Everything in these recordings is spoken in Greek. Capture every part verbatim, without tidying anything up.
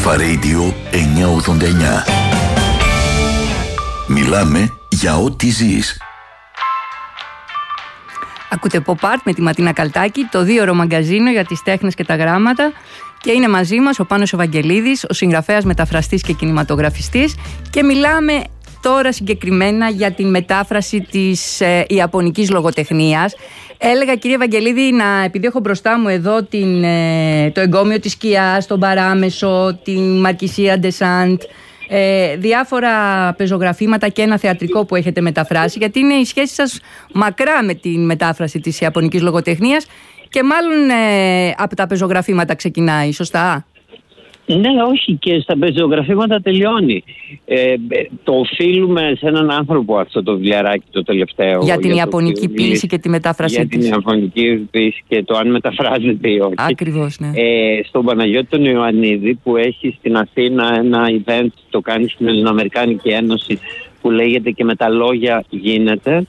Αλφα Radio εννιακόσια ογδόντα εννιά. Μιλάμε για ό,τι ζεις. Ακούτε Pop Art με τη Ματίνα Καλτάκη, το δίωρο μαγκαζίνο για τις τέχνες και τα γράμματα, και είναι μαζί μας ο Πάνος Ευαγγελίδης, ο συγγραφέας, μεταφραστής και κινηματογραφιστής, και μιλάμε τώρα συγκεκριμένα για την μετάφραση της ε, ιαπωνικής λογοτεχνίας. Έλεγα, κύριε Ευαγγελίδη, να, επειδή έχω μπροστά μου εδώ την, ε, το εγκόμιο της σκιάς, τον παράμεσο, την Μαρκισία Ντεσάντ, ε, διάφορα πεζογραφήματα και ένα θεατρικό που έχετε μεταφράσει, γιατί είναι η σχέση σας μακρά με την μετάφραση της ιαπωνικής λογοτεχνίας και μάλλον ε, από τα πεζογραφήματα ξεκινάει, σωστά? Ναι, όχι, και στα πεζογραφήματα τελειώνει. Ε, το οφείλουμε σε έναν άνθρωπο αυτό το βιβλιαράκι το τελευταίο. Για την για ιαπωνική ποίηση και τη μετάφρασή για της. Για την ιαπωνική ποίηση και το αν μεταφράζεται ή όχι. Ακριβώς, ναι. Ε, στον Παναγιώτη τον Ιωαννίδη, που έχει στην Αθήνα ένα event, το κάνει στην Ελληνοαμερικάνικη Ένωση, που λέγεται «Και με τα λόγια γίνεται».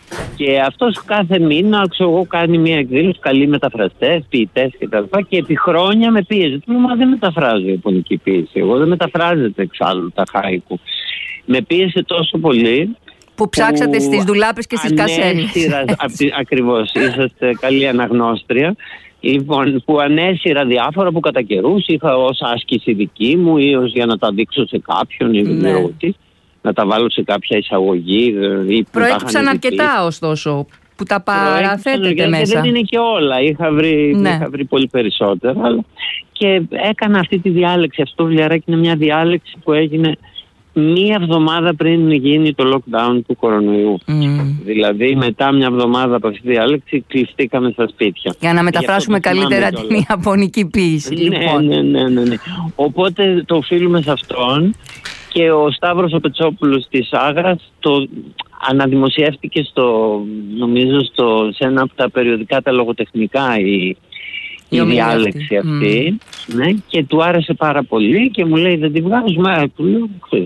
Και αυτός κάθε μήνα, ξέρω εγώ, κάνει μια εκδήλωση, καλεί μεταφραστές, ποιητές κτλ. Και, και επί χρόνια με πίεζε. Του λέω, μα δεν μεταφράζω ιαπωνική ποίηση. Εγώ δεν μεταφράζεται εξάλλου τα χάικου. Με πίεσε τόσο πολύ. Που ψάξατε που στις ντουλάπες και στις κασέλες. Ακριβώς, είσαστε καλή αναγνώστρια. Λοιπόν, που ανέσυρα διάφορα που κατά καιρούς είχα ως άσκηση δική μου ή ως για να τα δείξω σε κάποιον ή δεν ξέρω τι. Να τα βάλω σε κάποια εισαγωγή. Προέκυψαν αρκετά, ωστόσο, που τα παραθέτετε μέσα. Δεν είναι και όλα. Είχα βρει, ναι. είχα βρει πολύ περισσότερα. Αλλά... Και έκανα αυτή τη διάλεξη. Αυτό το βιβλιαράκι είναι μια διάλεξη που έγινε μία εβδομάδα πριν γίνει το lockdown του κορονοϊού. Mm. Δηλαδή, μετά μια εβδομάδα από αυτή τη διάλεξη, κλειστήκαμε στα σπίτια. Για να μεταφράσουμε καλύτερα την ιαπωνική ποίηση. Ναι, λοιπόν. ναι, ναι, ναι, ναι. Οπότε το οφείλουμε σε αυτόν. Και ο Σταύρος ο Πετσόπουλος της Άγρας το αναδημοσιεύτηκε στο, νομίζω στο, σε ένα από τα περιοδικά τα λογοτεχνικά η, η, η διάλεξη αυτή, mm. ναι, και του άρεσε πάρα πολύ και μου λέει δεν τη βγάζουμε, του λέω χθες.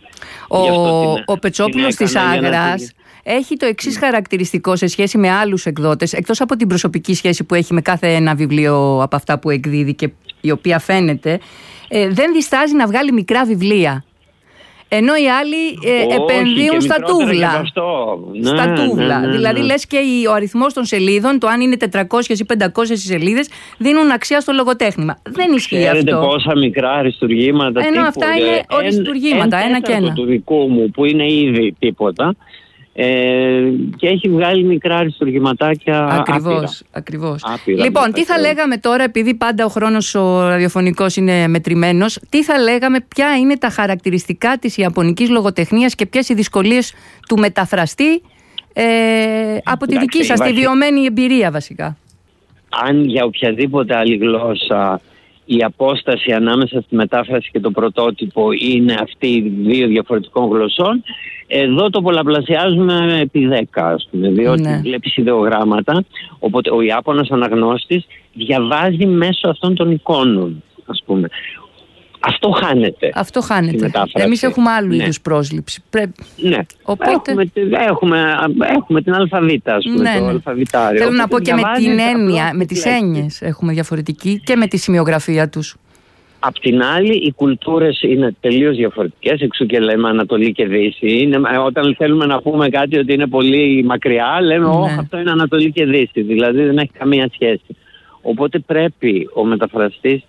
Ο, ο Πετσόπουλος της Άγρας έχει το εξής χαρακτηριστικό σε σχέση με άλλους εκδότες, εκτός από την προσωπική σχέση που έχει με κάθε ένα βιβλίο από αυτά που εκδίδει και η οποία φαίνεται, ε, δεν διστάζει να βγάλει μικρά βιβλία. Ενώ οι άλλοι ε, Όχι, επενδύουν στα τούβλα. Στα ναι, τούβλα. Ναι, ναι, ναι. Δηλαδή, λες και ο αριθμός των σελίδων, το αν είναι τετρακόσιες ή πεντακόσιες σελίδες, δίνουν αξία στο λογοτέχνημα. Δεν ισχύει Ξέρετε αυτό. Ξέρετε πόσα μικρά αριστουργήματα. Ενώ τύπου, αυτά είναι ε, αριστουργήματα, ένα, ένα και ένα. του δικού μου, που είναι ήδη τίποτα. Ε, και έχει βγάλει μικρά αριστουργηματάκια. Ακριβώς, ακριβώς. Άπειρα, λοιπόν, τι θα λέγαμε τώρα, επειδή πάντα ο χρόνος ο ραδιοφωνικός είναι μετρημένος, τι θα λέγαμε, ποια είναι τα χαρακτηριστικά της ιαπωνικής λογοτεχνίας και ποιες οι δυσκολίες του μεταφραστή ε, από τη δική σας, τη βιωμένη εμπειρία βασικά. Αν για οποιαδήποτε άλλη γλώσσα η απόσταση ανάμεσα στη μετάφραση και το πρωτότυπο είναι αυτή οι δύο διαφορετικών γλωσσών, εδώ το πολλαπλασιάζουμε επί δέκα, ας πούμε, διότι ναι. βλέπεις ιδεογράμματα, οπότε ο Ιάπωνας αναγνώστης διαβάζει μέσω αυτών των εικόνων, ας πούμε. Αυτό χάνεται. Αυτό χάνεται. Εμείς έχουμε άλλου ναι. είδους πρόσληψη. Πρέ... Ναι. Οπότε... Έχουμε, έχουμε, έχουμε την αλφαβήτα, ας πούμε, ναι, το ναι. αλφαβητάριο. Θέλω να πω και με την έννοια, με τις έννοιες έχουμε διαφορετική και με τη σημειογραφία τους. Απ' την άλλη, οι κουλτούρες είναι τελείως διαφορετικές, εξού και λέμε Ανατολή και Δύση. Είναι, όταν θέλουμε να πούμε κάτι ότι είναι πολύ μακριά, λέμε ναι. «Ω, αυτό είναι Ανατολή και Δύση», δηλαδή δεν έχει καμία σχέση. Οπότε πρέπει ο μεταφραστής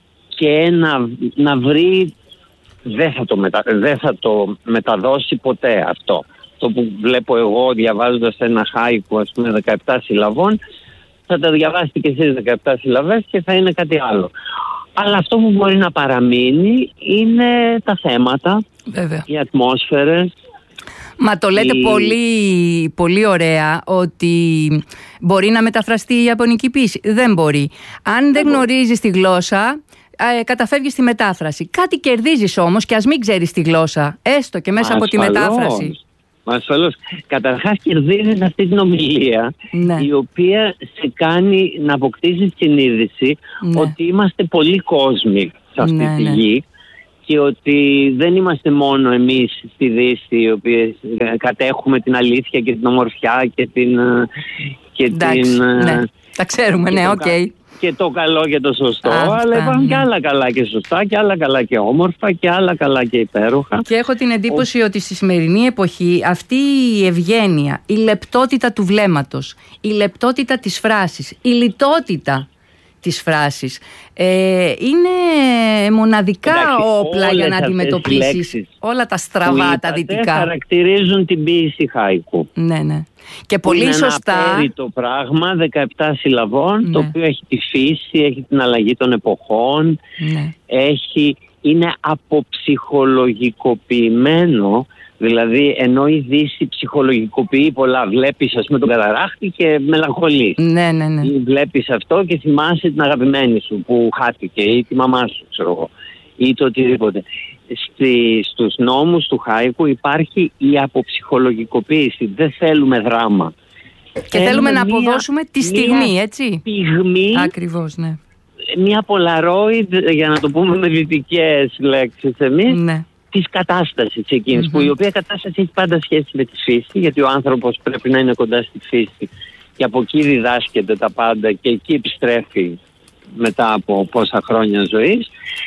και να, να βρει, δεν θα, το μετα, δεν θα το μεταδώσει ποτέ αυτό. Το που βλέπω εγώ διαβάζοντας ένα χάικου, ας πούμε, δεκαεπτά συλλαβών, θα τα διαβάσετε και εσείς δεκαεπτά συλλαβές και θα είναι κάτι άλλο. Αλλά αυτό που μπορεί να παραμείνει είναι τα θέματα, Βέβαια. οι ατμόσφαιρες. Μα το λέτε η... πολύ, πολύ ωραία ότι μπορεί να μεταφραστεί η ιαπωνική ποίηση. Δεν μπορεί. Αν δεν γνωρίζεις τη γλώσσα, ε, καταφεύγεις στη μετάφραση. Κάτι κερδίζεις όμως και ας μην ξέρεις τη γλώσσα, έστω και μέσα Ασφαλώς. από τη μετάφραση. Ασφαλώς. Καταρχάς κερδίζεις αυτή την ομιλία, ναι. η οποία σε κάνει να αποκτήσεις συνείδηση ναι. ότι είμαστε πολλοί κόσμοι σε αυτή ναι, τη ναι. γη και ότι δεν είμαστε μόνο εμείς στη Δύση, οι οποίες κατέχουμε την αλήθεια και την ομορφιά και την... Και Εντάξει, την ναι. Τα ξέρουμε, ναι, οκ. Okay. και το καλό και το σωστό, Αυτά, αλλά υπάρχουν ναι. και άλλα καλά και σωστά και άλλα καλά και όμορφα και άλλα καλά και υπέροχα. Και έχω την εντύπωση Ο... ότι στη σημερινή εποχή αυτή η ευγένεια, η λεπτότητα του βλέμματος, η λεπτότητα της φράσης, η λιτότητα της φράσης ε, είναι μοναδικά Εντάξει, όπλα για να αντιμετωπίσεις όλα τα στραβά, τα δυτικά. Χαρακτηρίζουν την ποίηση χάικου. Ναι, ναι. Και πολύ είναι σωστά. Είναι ένα απέριτο πράγμα δεκαεπτά συλλαβών, Ναι. το οποίο έχει τη φύση, έχει την αλλαγή των εποχών, Ναι. έχει, είναι αποψυχολογικοποιημένο. Δηλαδή, ενώ η Δύση ψυχολογικοποιεί πολλά, βλέπεις ας πούμε τον καταράχτη και μελαγχολείς. Ναι, ναι, ναι. Ή βλέπεις αυτό και θυμάσαι την αγαπημένη σου που χάθηκε, ή τη μαμά σου, ξέρω εγώ, ή το οτιδήποτε. Στη, στους νόμους του χάικου υπάρχει η αποψυχολογικοποίηση. Δεν θέλουμε δράμα. Και θέλουμε να αποδώσουμε τη στιγμή, έτσι. Στιγμή, Ακριβώς, ναι. μια Polaroid, για να το πούμε με δυτικές λέξεις εμείς, Ναι. της κατάστασης εκείνης, Mm-hmm. που η οποία κατάσταση έχει πάντα σχέση με τη φύση, γιατί ο άνθρωπος πρέπει να είναι κοντά στη φύση και από εκεί διδάσκεται τα πάντα και εκεί επιστρέφει μετά από πόσα χρόνια ζωής,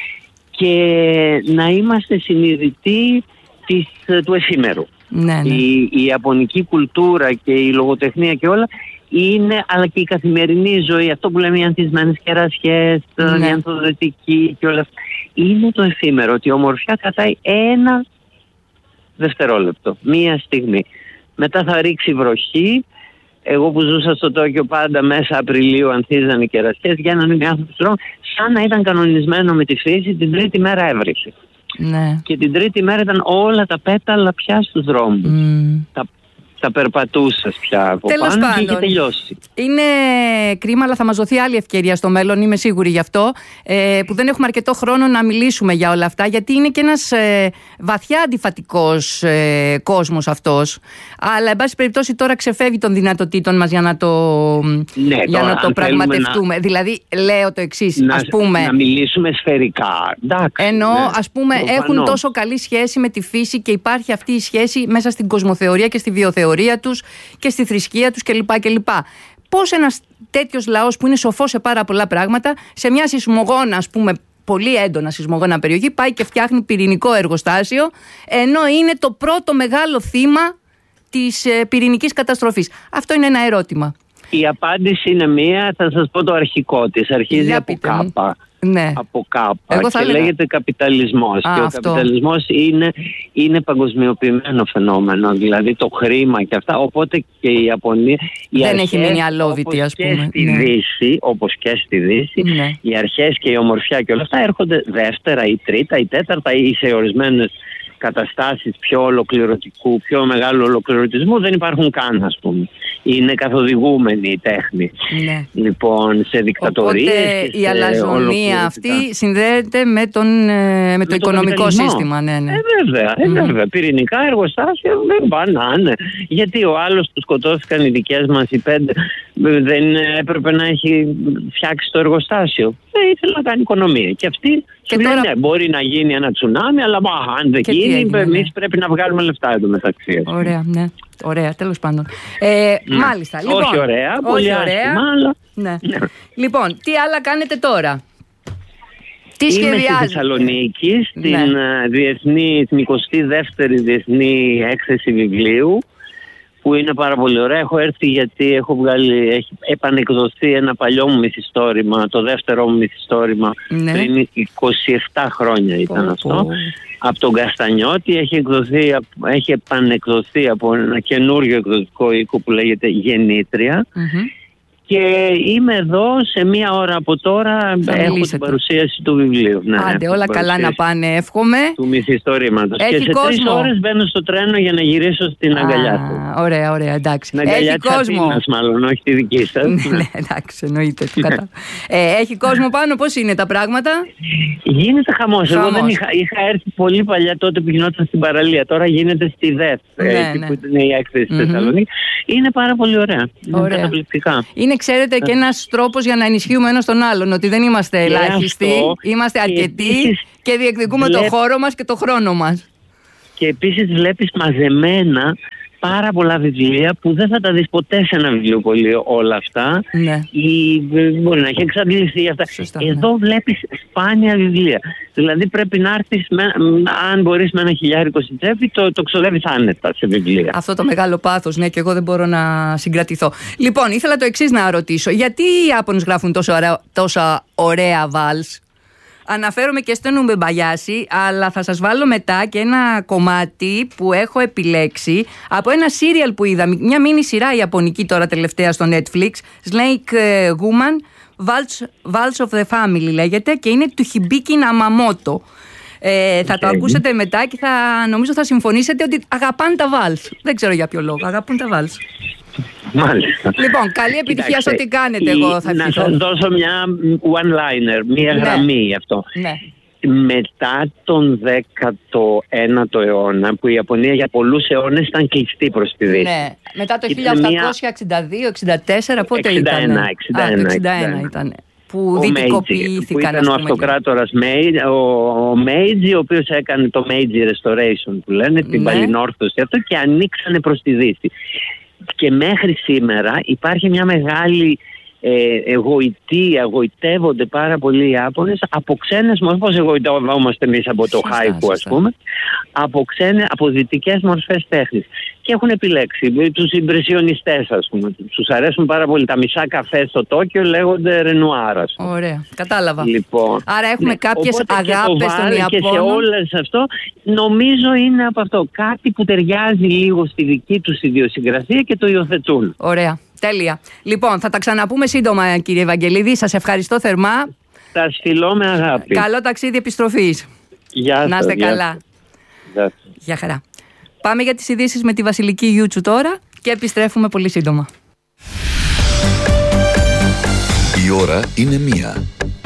και να είμαστε συνειδητοί της, του εφήμερου. Ναι, ναι. Η, η ιαπωνική κουλτούρα και η λογοτεχνία και όλα είναι, αλλά και η καθημερινή ζωή, αυτό που λέμε οι ανθισμένες κερασιές, Ναι. η ανθοδετική και όλα αυτά, είναι το εφήμερο, ότι η ομορφιά κρατάει ένα δευτερόλεπτο, μία στιγμή. Μετά θα ρίξει βροχή. Εγώ που ζούσα στο Τόκιο, πάντα μέσα Απριλίου ανθίζαν οι κερασιές, βγαίνανε οι άνθρωποι στους δρόμους, σαν να ήταν κανονισμένο με τη φύση. Την τρίτη μέρα έβρισε. Ναι. Και την τρίτη μέρα ήταν όλα τα πέταλα πια στους δρόμους. Mm. Τα, τα περπατούσες πια από Τέλος πάνω πάντων, και είχε τελειώσει. Είναι κρίμα, αλλά θα μας δοθεί άλλη ευκαιρία στο μέλλον, είμαι σίγουρη γι' αυτό, ε, που δεν έχουμε αρκετό χρόνο να μιλήσουμε για όλα αυτά, γιατί είναι και ένας ε, βαθιά αντιφατικός ε, κόσμος αυτός. Αλλά, εν πάση περιπτώσει, τώρα ξεφεύγει των δυνατοτήτων μας για να το, Ναι, για τώρα, να το αν πραγματευτούμε. να... Δηλαδή, λέω το εξής, να, ας πούμε... να μιλήσουμε σφαιρικά. Εντάξει, Ενώ, ναι, ας πούμε, προφανώς. έχουν τόσο καλή σχέση με τη φύση και υπάρχει αυτή η σχέση μέσα στην κοσμοθεωρία και στη βιοθεωρία τους και στη θρησκεία τους κλπ. κλπ. Πώς ένας τέτοιος λαός που είναι σοφός σε πάρα πολλά πράγματα, σε μια σεισμογόνα, ας πούμε, πολύ έντονα σεισμογόνα περιοχή, πάει και φτιάχνει πυρηνικό εργοστάσιο, ενώ είναι το πρώτο μεγάλο θύμα της ε, πυρηνικής καταστροφής. Αυτό είναι ένα ερώτημα. Η απάντηση είναι μία, θα σας πω το αρχικό της. Αρχίζει Για από πείτε μου. κάπα. Ναι. Από κάπα. Εγώ θα και έλεγα... λέγεται καπιταλισμός. Α, και ο αυτό. καπιταλισμός είναι, είναι παγκοσμιοποιημένο φαινόμενο. Δηλαδή το χρήμα και αυτά. Οπότε και η Ιαπωνία... Οι δεν αρχές, έχει μείνει αλόβητη, ας πούμε. Και στη Ναι. Δύση, όπως και στη Δύση, Ναι. οι αρχές και η ομορφιά και όλα αυτά έρχονται δεύτερα ή τρίτα ή τέταρτα ή σε ορισμένες καταστάσεις πιο ολοκληρωτικού, πιο μεγάλου ολοκληρωτισμού δεν υπάρχουν καν, ας πούμε. Είναι καθοδηγούμενη η τέχνη. Ναι. Λοιπόν, σε δικτατορίες. Οπότε και η σε αλαζονία αυτή συνδέεται με, τον, με, με το, το οικονομικό σύστημα. Ναι, ναι. Ε, βέβαια, ε, βέβαια. Mm. Πυρηνικά εργοστάσια δεν πάνε να είναι. Γιατί ο άλλος που σκοτώθηκαν οι δικές μας οι πέντε δεν έπρεπε να έχει φτιάξει το εργοστάσιο. Δεν ήθελε να κάνει οικονομία. Και αυτή και τώρα... ναι, μπορεί να γίνει ένα τσουνάμι, αλλά μα, αν δεν γίνει, εμείς ναι. πρέπει να βγάλουμε λεφτά εντωμεταξύ. Ωραία, ναι. Ωραία, τέλος πάντων. Ε, ναι. Μάλιστα. Λοιπόν, όχι ωραία, όχι πολύ ωραία, άσχημα, αλλά... Ναι. Ναι. Λοιπόν, τι άλλα κάνετε τώρα? Τι Είμαι στη Θεσσαλονίκη, στην ναι. διεθνή, την εικοστή δεύτερη διεθνή έκθεση βιβλίου, που είναι πάρα πολύ ωραία. Έχω έρθει γιατί έχω βγάλει, έχει επανεκδοθεί ένα παλιό μου μυθιστόρημα, το δεύτερο μου μυθιστόρημα, ναι. πριν είκοσι επτά χρόνια ήταν oh, αυτό. Oh. Από τον Καστανιώτη έχει, εκδοθεί, έχει επανεκδοθεί από ένα καινούριο εκδοτικό οίκο που λέγεται Γεννήτρια. Mm-hmm. Και είμαι εδώ σε μία ώρα από τώρα, θα έχω μιλήσετε. Την παρουσίαση του βιβλίου. Ναι, άντε, όλα καλά να πάνε, εύχομαι. Του μυθιστορήματος. Και σε κόσμο. τρεις ώρες μπαίνω στο τρένο για να γυρίσω στην αγκαλιά του. Ωραία, ωραία, εντάξει. Την αγκαλιά της Αθήνας, μάλλον, όχι τη δική σας. Ναι, εντάξει, εννοείται. ε, έχει κόσμο πάνω, πώς είναι τα πράγματα? Γίνεται χαμός. Εγώ δεν είχα, είχα έρθει πολύ παλιά τότε που γινόταν στην παραλία. Τώρα γίνεται στη ΔΕΘ, ναι, εκεί ναι. που είναι η έκθεση mm-hmm. Θεσσαλονίκη. Είναι πάρα πολύ ωραία. Είναι καταπληκτικά. Είναι, ξέρετε, και ένας τρόπος για να ενισχύουμε ένας τον άλλον, ότι δεν είμαστε ελάχιστοι, είμαστε αρκετοί επίσης, και διεκδικούμε βλέπ... το χώρο μας και το χρόνο μας. Και επίσης βλέπεις μαζεμένα πάρα πολλά βιβλία που δεν θα τα δεις ποτέ σε ένα βιβλιοπωλείο όλα αυτά. Ναι. Ή μπορεί να έχει εξαντληθεί αυτά. Σωστά, Εδώ ναι. βλέπεις σπάνια βιβλία. Δηλαδή πρέπει να έρθεις, με, αν μπορείς με ένα χιλιάρικο στην τσέπη, το, το ξοδεύεις άνετα σε βιβλία. Αυτό το μεγάλο πάθος, ναι, και εγώ δεν μπορώ να συγκρατηθώ. Λοιπόν, ήθελα το εξής να ρωτήσω. Γιατί οι Ιάπωνες γράφουν τόσο ωραία, τόσα ωραία βαλς? Αναφέρομαι και στο Νουμπεμπαγιάσι, αλλά θα σας βάλω μετά και ένα κομμάτι που έχω επιλέξει από ένα σύριαλ που είδα, μια μίνι σειρά ιαπωνική τώρα τελευταία στο Netflix, Snake Woman, Vals, Vals of the Family λέγεται, και είναι του Hibiki Namamoto. Ε, okay. Θα το ακούσετε μετά και θα, νομίζω θα συμφωνήσετε ότι αγαπάνε τα βαλς. Δεν ξέρω για ποιο λόγο, αγαπούν τα βαλς. Μάλιστα. Λοιπόν, καλή επιτυχία σε ό,τι κάνετε. Εγώ θα να σας δώσω μια one-liner, μια ναι. γραμμή γι' αυτό. Ναι. Μετά τον δέκατο ένατο αιώνα, που η Ιαπωνία για πολλούς αιώνες ήταν κλειστή προς τη Δύση. Ναι. Μετά το χίλια οκτακόσια εξήντα δύο εξήντα τέσσερα, πότε εξήντα ένα, ήταν? εξήντα ένα, Α, το εξήντα ένα ήταν. Που δυτικοποιήθηκαν. Που ήταν ο αυτοκράτορας Μέιτζι, ο, ο Μέιτζι, ο οποίος έκανε το Meiji Restoration που λένε, την ναι. παλινόρθωση αυτό, και ανοίξανε προς τη Δύση. Και μέχρι σήμερα υπάρχει μια μεγάλη ε, εγωιτεία, εγωιτεύονται πάρα πολλοί οι Ιάπωνες από ξένες μορφές, όπως εγωιτεύομαστε εμείς από το χάικου, ας πούμε, από, ξένες, από δυτικές μορφές τέχνης. Και έχουν επιλέξει τους ιμπρεσιονιστές, ας πούμε. Τους αρέσουν πάρα πολύ. Τα μισά καφέ στο Τόκιο λέγονται Ρενουάρα. Ωραία, κατάλαβα. Λοιπόν, άρα έχουμε ναι, κάποιες αγάπες των Ιαπώνων. Και σε όλες αυτό, νομίζω είναι από αυτό. Κάτι που ταιριάζει λίγο στη δική τους ιδιοσυγκρασία και το υιοθετούν. Ωραία, τέλεια. Λοιπόν, θα τα ξαναπούμε σύντομα, κύριε Ευαγγελίδη. Σας ευχαριστώ θερμά. Τα στείλω με αγάπη. Καλό ταξίδι επιστροφής. Γεια σας. Να είστε καλά. Γεια, Γεια χαρά. Πάμε για τις ειδήσεις με τη Βασιλική Γιούτσου τώρα και επιστρέφουμε πολύ σύντομα. Η ώρα είναι μία.